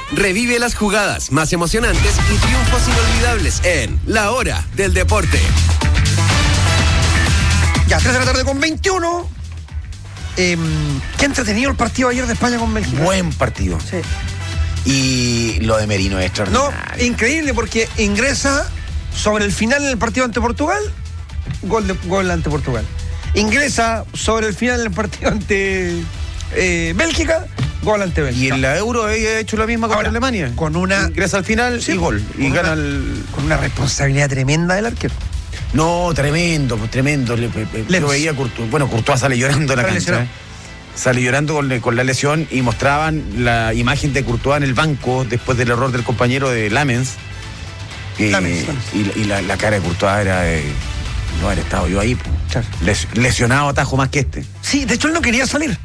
Revive las jugadas más emocionantes y triunfos inolvidables en La Hora del Deporte. Ya, 3 de la tarde con 21. Qué entretenido el partido ayer de España con Bélgica. Buen partido. Sí. Y lo de Merino es extraordinario. No, increíble porque ingresa sobre el final en el partido ante Portugal, gol ante Portugal. Ingresa sobre el final en el partido ante Bélgica, gol ante Bélgica. Y en la Euro había hecho la misma contra Alemania. Con una... Ingresa al final y gol. Y gana con una responsabilidad tremenda del arquero. No, tremendo, pues tremendo. Yo veía a Courtois. Bueno, Courtois sale llorando en la cancha. Sale llorando con la lesión y mostraban la imagen de Courtois en el banco después del error del compañero de Lamens. Y la cara de Courtois era de no haber estado yo ahí. Claro. Lesionado a tajo más que este. Sí, de hecho él no quería salir.